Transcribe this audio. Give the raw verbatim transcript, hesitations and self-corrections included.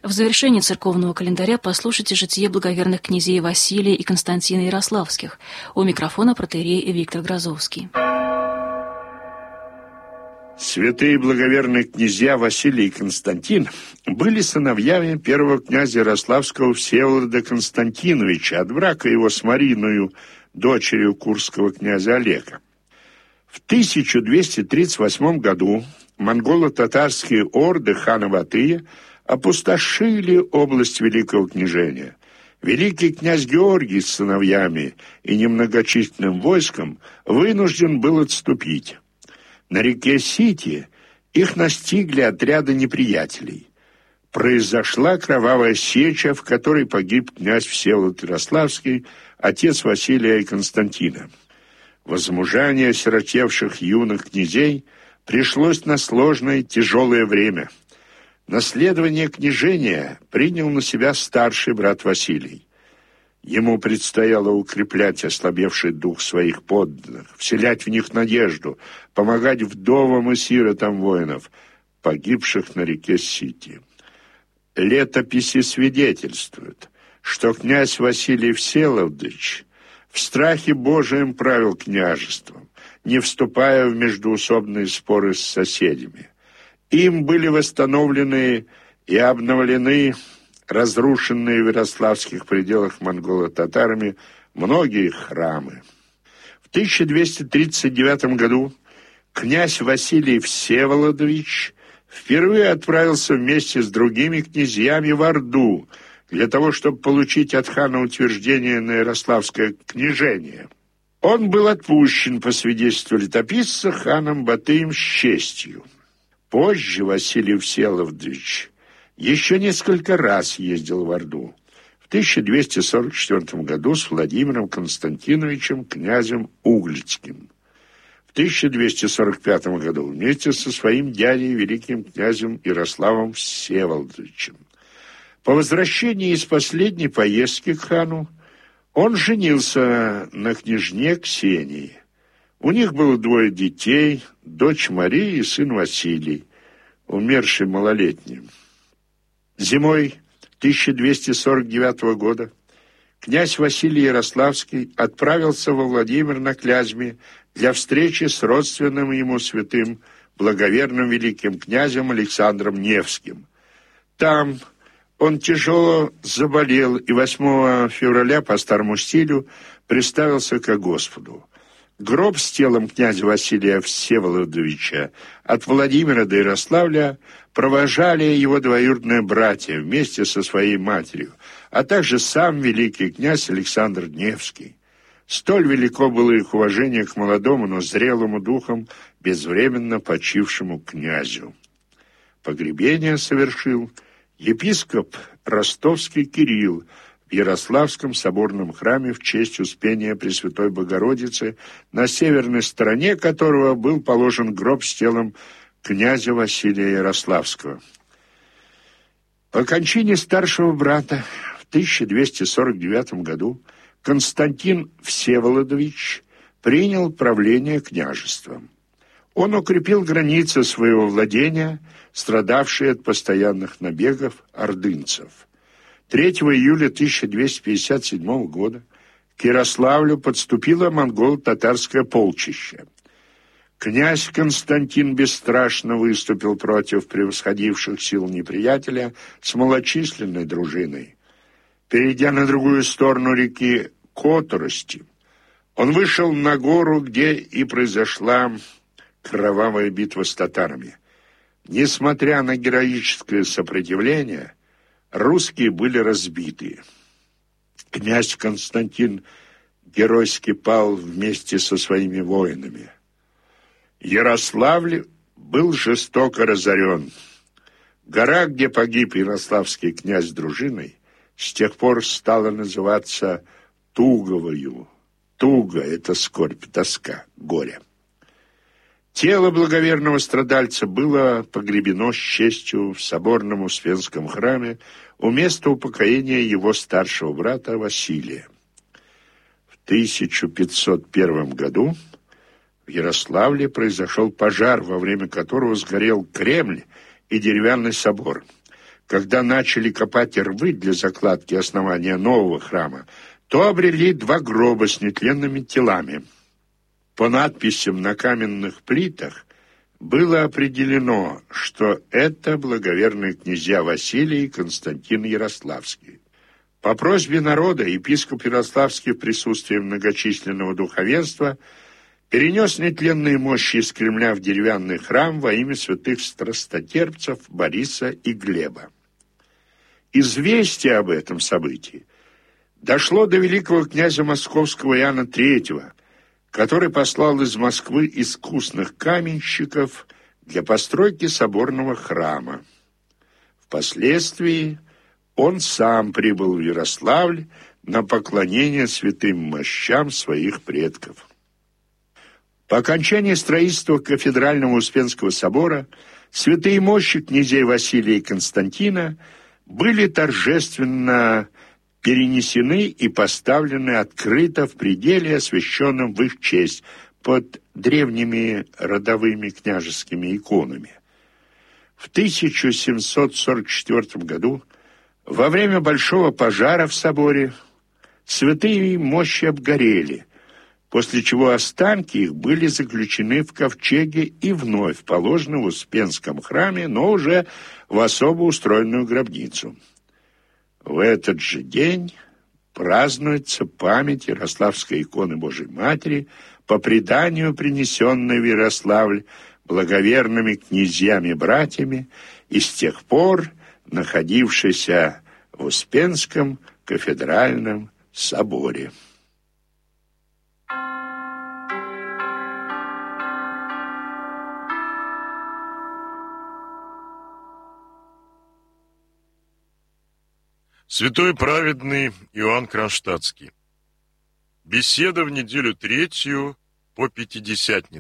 В завершении церковного календаря послушайте житие благоверных князей Василия и Константина Ярославских. У микрофона протоиерей Виктор Грозовский. Святые благоверные князья Василий и Константин были сыновьями первого князя Ярославского Всеволода Константиновича от брака его с Мариною, дочерью курского князя Олега. В тысяча двести тридцать восьмом году монголо-татарские орды хана Батыя опустошили область Великого княжения. Великий князь Георгий с сыновьями и немногочисленным войском вынужден был отступить. На реке Сити их настигли отряды неприятелей. Произошла кровавая сеча, в которой погиб князь Всеволод Ярославский, отец Василия и Константина. Возмужание осиротевших юных князей пришлось на сложное тяжелое время. Наследование княжения принял на себя старший брат Василий. Ему предстояло укреплять ослабевший дух своих подданных, вселять в них надежду, помогать вдовам и сиротам воинов, погибших на реке Сити. Летописи свидетельствуют, что князь Василий Всеволодович в страхе Божием правил княжеством, не вступая в междоусобные споры с соседями. Им были восстановлены и обновлены разрушенные в ярославских пределах монголо-татарами многие храмы. В тысяча двести тридцать девятом году князь Василий Всеволодович впервые отправился вместе с другими князьями в Орду для того, чтобы получить от хана утверждение на ярославское княжение. Он был отпущен по свидетельству летописца ханом Батыем с честью. Позже Василий Всеволодович еще несколько раз ездил в Орду. В тысяча двести сорок четвёртом году с Владимиром Константиновичем, князем Углицким. В тысяча двести сорок пятом году вместе со своим дядей, великим князем Ярославом Всеволодовичем. По возвращении из последней поездки к хану он женился на княжне Ксении. У них было двое детей, дочь Мария и сын Василий, умерший малолетним. Зимой тысяча двести сорок девятого года князь Василий Ярославский отправился во Владимир на Клязьме для встречи с родственным ему святым благоверным великим князем Александром Невским. Там он тяжело заболел и восьмого февраля по старому стилю представился ко Господу. Гроб с телом князя Василия Всеволодовича от Владимира до Ярославля провожали его двоюродные братья вместе со своей матерью, а также сам великий князь Александр Невский. Столь велико было их уважение к молодому, но зрелому духом, безвременно почившему князю. Погребение совершил епископ ростовский Кирилл в Ярославском соборном храме в честь Успения Пресвятой Богородицы, на северной стороне которого был положен гроб с телом князя Василия Ярославского. По кончине старшего брата в тысяча двести сорок девятом году Константин Всеволодович принял правление княжеством. Он укрепил границы своего владения, страдавшие от постоянных набегов ордынцев. третьего июля тысяча двести пятьдесят седьмого года к Ярославлю подступило монголо-татарское полчище. Князь Константин бесстрашно выступил против превосходивших сил неприятеля с малочисленной дружиной. Перейдя на другую сторону реки Которости, он вышел на гору, где и произошла кровавая битва с татарами. Несмотря на героическое сопротивление, русские были разбиты. Князь Константин геройски пал вместе со своими воинами. Ярославль был жестоко разорен. Гора, где погиб ярославский князь с дружиной, с тех пор стала называться Туговою. Туга — это скорбь, тоска, горе. Тело благоверного страдальца было погребено с честью в соборном Успенском храме у места упокоения его старшего брата Василия. В тысяча пятьсот первом году в Ярославле произошел пожар, во время которого сгорел Кремль и деревянный собор. когда начали копать рвы для закладки основания нового храма, то обрели два гроба с нетленными телами. По надписям на каменных плитах было определено, что это благоверные князья Василий и Константин Ярославский. По просьбе народа епископ Ярославский в присутствии многочисленного духовенства перенес нетленные мощи из Кремля в деревянный храм во имя святых страстотерпцев Бориса и Глеба. Известие об этом событии дошло до великого князя Московского Иоанна Третьего, который послал из Москвы искусных каменщиков для постройки соборного храма. Впоследствии он сам прибыл в Ярославль на поклонение святым мощам своих предков. По окончании строительства кафедрального Успенского собора святые мощи князей Василия и Константина были торжественно перенесены и поставлены открыто в пределе, освященном в их честь, под древними родовыми княжескими иконами. В тысяча семьсот сорок четвёртом году, во время большого пожара в соборе, святые мощи обгорели, после чего останки их были заключены в ковчеге и вновь положены в Успенском храме, но уже в особо устроенную гробницу. В этот же день празднуется память Ярославской иконы Божией Матери, по преданию принесенной в Ярославль благоверными князьями-братьями и с тех пор находившейся в Успенском кафедральном соборе. Святой праведный Иоанн Кронштадтский. Беседа в неделю третью по Пятидесятнице.